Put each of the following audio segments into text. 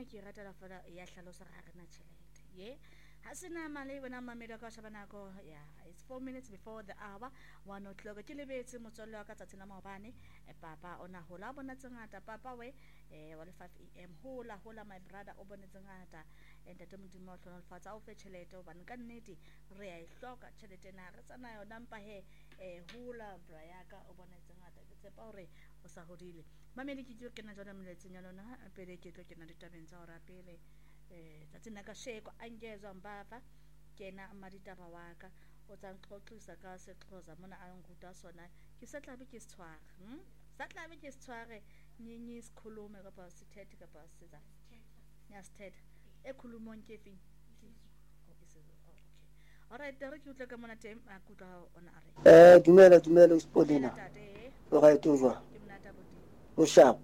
ena ke ratela fela ya hlalosa ga rena tšhelete ye ha sena male wena mamedi ka shaba nako yeah it's 4 minutes before the hour 1 o'clock ke lebetse motswalle wa ka tsatsing la maobane papa ona hola bona tsengata papa we wa le 5 am hola my brother o bona tsengata ntate modimo o tlhola lefatsa o fe tšhelete o bana ka nnete re a ihloka tšhelete na re tsana yona mpa he hola bra ya ka o bona tsengata ke tsepa hore o sa hodile mamedi ke ke na jona moletseng ya lona pele ke tlo ke na ditabeng tsa hora pele tsatsing ka sheko angezwa mbava kena amaditaba waka o tsa nxoxisa ka sexhoza mona a nguta sona ke setlabe ke sitshware satlabe ke sitshware nyinyi sikhulume ka sithethe ka siza ya sithethe ekhulumong ke fi okay alright re ke utla ka mona tem a kutla ona are dumela Sipholena o ga ito jwa ke mnata bodi o sharp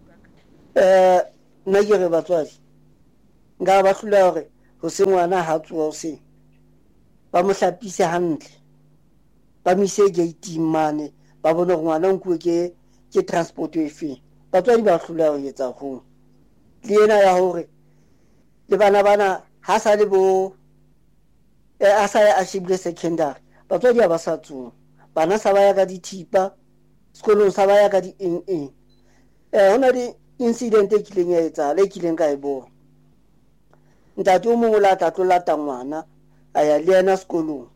nna ke re batswadi nka ba hlola hore ho se ngwana ha tsoa o se ba mo hlapise hantle ba mo ise gate mane ba bona hore ngwana nkuwe ke transport e fe batswadi ba hlola ho etsa ho le ena ya hore le bana ha sa le bo a sa ya a shebile secondary batswadi ba sa tsoa bana sa ba ya ka dithipa sekolong sa ba ya ka di hona di incident e kileng ya etsa le kileng ka e bona ntate o mongwe la tlatlola ngwana a ya le yena sekolong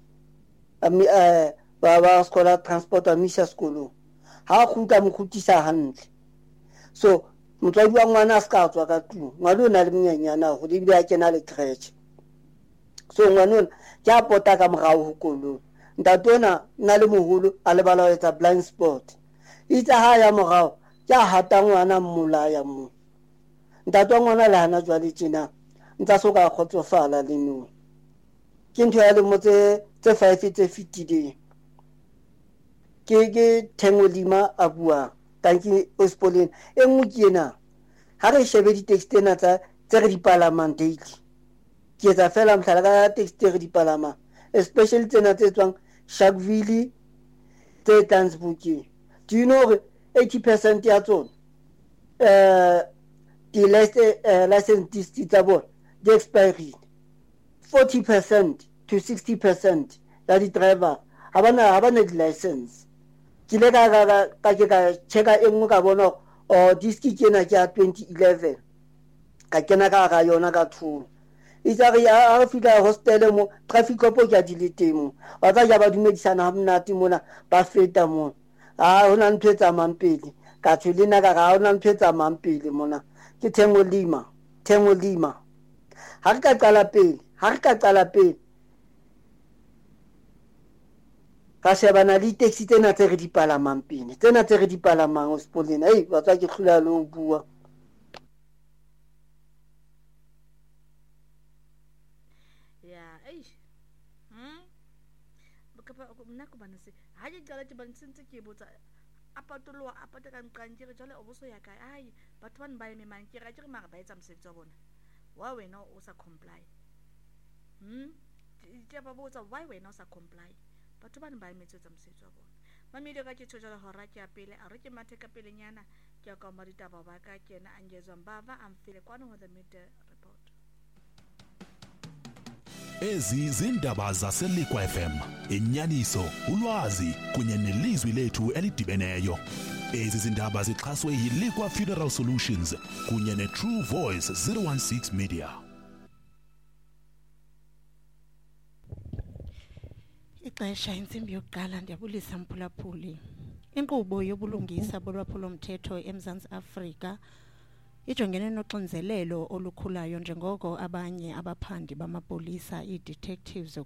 ba skola transport a misa sekolong ha khuta mo khutisa hantle so motswadi wa ngwana a ska tswa ka tlung ngwana o na le monyanyana go di bia kena le crèche so ngwana ja pota ka morao ho kolong ntate ona na le moholo a le bala ho etsa blind spot itsa ha ya morao ja hata ngwana mmula ya mo ntate wa ngwana le hana jwa le tjena ntsa soka khotsofala le no ke ntho ya le motse tse 5 tse fitileng ke Thengolima a bua tanki Sipholena engwe ke ena ha re shebe di text ena tse re di palamang daily ke etsa fela mhlala ka text re di palama especially tsena tse tswang Sharpeville tse Tansburg do you know 80% ya tsona di license disk tsa bona di expired 40% to 60% ya di driver habana di license ke le ka checka engwe ka bona disk kena ke ya 2011 ka kena ka yona ka thulo itsa re a fika hostel mo traffic cop ke di le teng ba tsa ja ba dumedisana ha mnati mona ba feta mo hona ntho e tsamayang pele ka tshwelena ka ga hona ntho e tsamayang pele mona ke Thengolima ha re ka qala pele ka shebana le taxi tsena tse re di palamang pele tsena tse re di palamang Sipholena ba tswa ke hlula le ho bua yeah mna ko bana se ha ke qala ke bantse ke botsa apatoloa apata ka nqanje re jale o boso ya kae ai batho ba nba eme mang ke ra ke re mara ba etsa mosebetsi wa bona wa wena o sa comply ke ba botsa why wena o sa comply batho ba nba eme etsa mosebetsi wa bona mamedi ka ke tshoja hora ke ya pele a re ke mathe ka pele nyana ke ya ka ma ditaba ba ka ke ena angezwa mbava amfile kwana ho the mid report Ezi zindaba zaseLikwa FM, inyaniso, ulwazi kunye nelizwi lethu elidibeneyo. Ezi zindaba zixhaswe yiLikwa Funeral Solutions kunye neTrue Voice 016 Media. Ixesha intsimbi yokuqala ndiyabulisa mphulaphuli. Inkqubo yobulungisa bolwaphulo-mthetho eMzantsi Afrika ijongene noxinzelelo olukhulayo njengoko abanye abaphandi bamapolisa ii-detectives